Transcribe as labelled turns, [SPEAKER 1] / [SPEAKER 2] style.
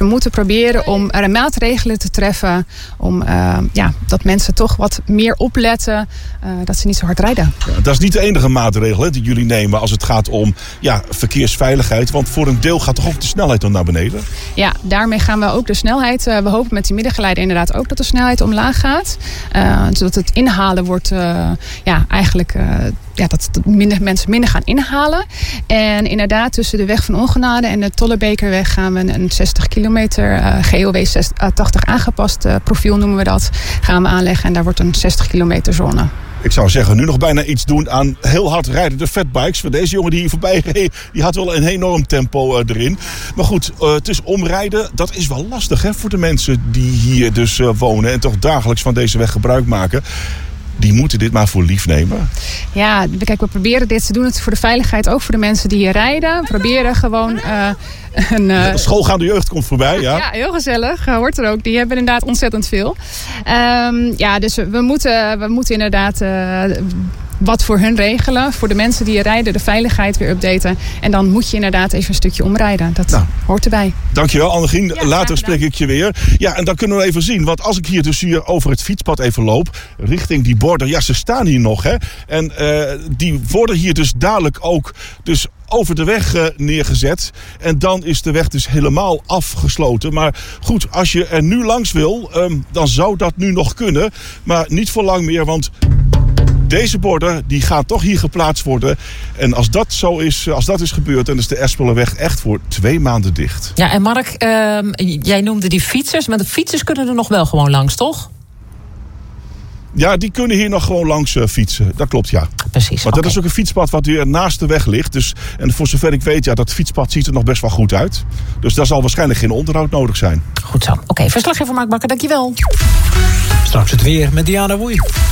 [SPEAKER 1] we moeten proberen om er maatregelen te treffen. Om dat mensen toch wat meer opletten. Dat ze niet zo hard rijden.
[SPEAKER 2] Ja, dat is niet de enige maatregel die jullie nemen als het gaat om verkeersveiligheid. Want voor een deel gaat toch ook de snelheid dan naar beneden? Ja,
[SPEAKER 1] daarmee gaan we ook de snelheid. We hopen met die middengeleider inderdaad ook dat de snelheid omlaag gaat. Zodat het inhalen wordt dat mensen minder gaan inhalen. En inderdaad tussen de weg van Ongenade en de Tollebekerweg gaan we een 60 kilometer GOW 80 aangepast profiel noemen we dat. Gaan we aanleggen en daar wordt een 60 kilometer zone.
[SPEAKER 2] Ik zou zeggen, nu nog bijna iets doen aan heel hard rijden. De fatbikes. Voor deze jongen die hier voorbij reed, die had wel een enorm tempo erin. Maar goed, het is omrijden. Dat is wel lastig voor de mensen die hier dus wonen en toch dagelijks van deze weg gebruik maken. Die moeten dit maar voor lief nemen.
[SPEAKER 1] Ja, kijk, we proberen dit. Ze doen het voor de veiligheid, ook voor de mensen die hier rijden. We proberen gewoon
[SPEAKER 2] de schoolgaande jeugd komt voorbij, ja.
[SPEAKER 1] Ja, heel gezellig. Hoort er ook. Die hebben inderdaad ontzettend veel. Dus we moeten inderdaad wat voor hun regelen. Voor de mensen die hier rijden, de veiligheid weer updaten. En dan moet je inderdaad even een stukje omrijden. Dat hoort erbij.
[SPEAKER 2] Dankjewel, Annegien. Ja, later spreek ik je weer. Ja, en dan kunnen we even zien. Want als ik hier dus hier over het fietspad even loop, richting die borden. Ja, ze staan hier nog, hè. En die worden hier dus dadelijk ook dus over de weg neergezet. En dan is de weg dus helemaal afgesloten. Maar goed, als je er nu langs wil, dan zou dat nu nog kunnen. Maar niet voor lang meer, want deze borden die gaan toch hier geplaatst worden. En als dat zo is, als dat is gebeurd, dan is de Espelenweg echt voor 2 maanden dicht.
[SPEAKER 3] Ja, en Mark, jij noemde die fietsers, maar de fietsers kunnen er nog wel gewoon langs, toch?
[SPEAKER 2] Ja, die kunnen hier nog gewoon langs fietsen. Dat klopt, ja.
[SPEAKER 3] Precies.
[SPEAKER 2] Maar dat is ook een fietspad wat weer naast de weg ligt. Dus, en voor zover ik weet, dat fietspad ziet er nog best wel goed uit. Dus daar zal waarschijnlijk geen onderhoud nodig zijn.
[SPEAKER 3] Goed zo. Oké, verslaggever Mark Bakker, dankjewel.
[SPEAKER 4] Straks het weer met Diana Woei.